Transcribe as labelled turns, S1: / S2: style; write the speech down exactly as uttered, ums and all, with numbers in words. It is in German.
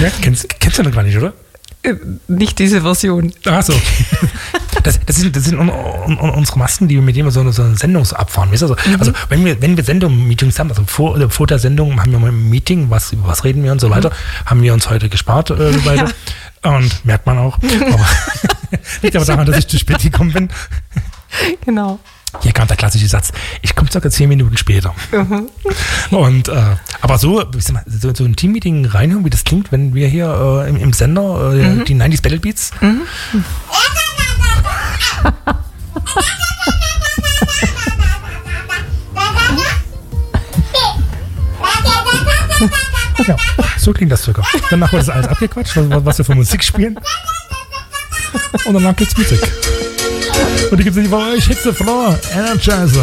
S1: Ja, kennst, kennst du noch gar nicht, oder?
S2: Äh, nicht diese Version.
S1: Ach so. Das, das sind, das sind un, un, un, unsere Masken, die wir mit dem so eine, so eine Sendung so abfahren. Weißt du? Also, mhm. also wenn wir, wenn wir Sendung-Meetings haben, also vor, also vor der Sendung haben wir mal ein Meeting, was, über was reden wir und so weiter, mhm. haben wir uns heute gespart äh, beide. Ja. Und merkt man auch. Aber liegt aber daran, dass ich zu spät gekommen bin.
S2: Genau.
S1: Hier kam der klassische Satz, ich komme circa zehn Minuten später. Mhm. Und, äh, aber so, so, so ein Teammeeting reinhören, wie das klingt, wenn wir hier äh, im, im Sender äh, mhm. die neunziger Battle Beats. Mhm. Ja, so klingt das circa. Danach wird das alles abgequatscht, was wir für Musik spielen. Und danach gibt's Musik. Und die gibt's nicht, ich hitze Floor, Energizer.